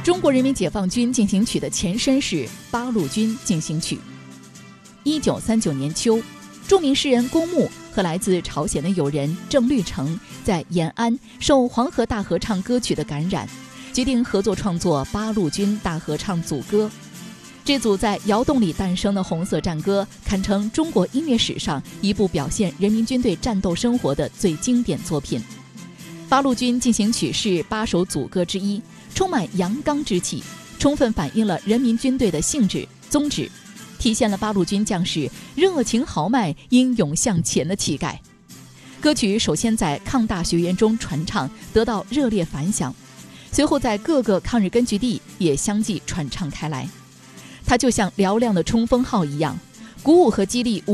中国人民解放军进行曲的前身是八路军进行曲。1939年秋，著名诗人龚穆和来自朝鲜的友人郑律成在延安受黄河大合唱歌曲的感染，决定合作创作八路军大合唱组歌。这组在窑洞里诞生的红色战歌，堪称中国音乐史上一部表现人民军队战斗生活的最经典作品。八路军进行曲是8首组歌之一，充满阳刚之气，充分反映了人民军队的性质、宗旨，体现了八路军将士热情豪迈、英勇向前的气概。歌曲首先在抗大学员中传唱，得到热烈反响，随后在各个抗日根据地也相继传唱开来。它就像嘹亮的冲锋号一样，鼓舞和激励